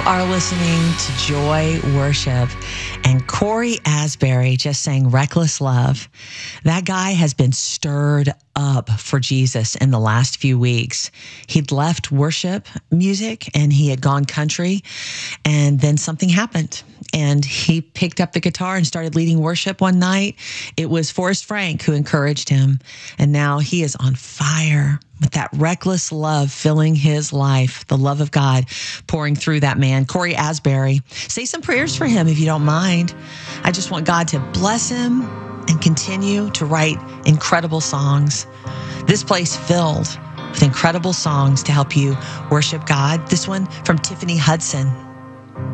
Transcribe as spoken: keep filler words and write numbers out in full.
are listening to Joy Worship, and Cory Asbury just sang Reckless Love. That guy has been stirred up for Jesus in the last few weeks. He'd left worship music and he had gone country, and then something happened. And he picked up the guitar and started leading worship one night. It was Forrest Frank who encouraged him. And now he is on fire with that reckless love filling his life, the love of God pouring through that man. Cory Asbury, say some prayers for him if you don't mind. I just want God to bless him and continue to write incredible songs. This place filled with incredible songs to help you worship God. This one from Tiffany Hudson.